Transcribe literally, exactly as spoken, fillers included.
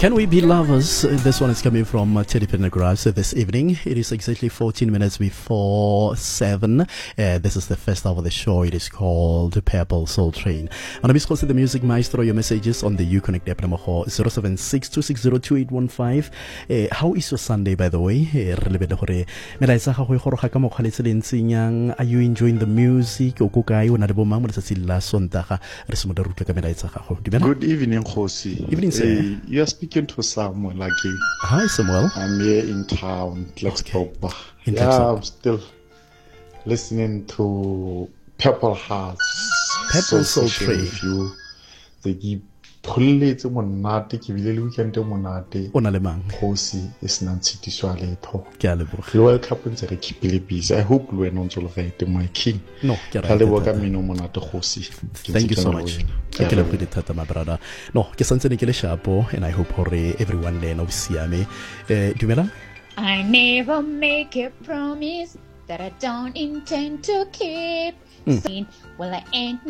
Can we be lovers? This one is coming from uh, Teddy Pendergrass uh, this evening. It is exactly fourteen minutes before seven. Uh, this is the first hour of the show. It is called Purple Soul Train. My name is Jose the Music Maestro. Your messages on the Uconnect app number zero seven six two six zero two eight one five. Uh, how is your Sunday, by the way? Are you enjoying the music? Good evening, Jose. Evening, sir. Hey, you are speaking to Samuel again. Hi, Samuel. I'm here in town, Klerksdorp. Okay. In Yeah, Klerksdorp. I'm still listening to Purple Hearts. Purple Soul Session Train. with you. The keep pulletse monate ke bile le weekend e monate. O na le mang? Jose is nantshitiswa letho. Ke a leboga. Le World Cup ntse re keepile busy. I hope le wena o ntse le right, my king. No, ke a Ka le rata boka thata. mino monate Jose. Ke Thank you ntse so ke le much. wena. Ke a Ke le leboha. bogile thata, my brother. No, ke santsene ke le shapo, and I hope hore everyone le no siame. Eh, dumela? I never make a promise that I don't intend to keep. Saying, well, I ain't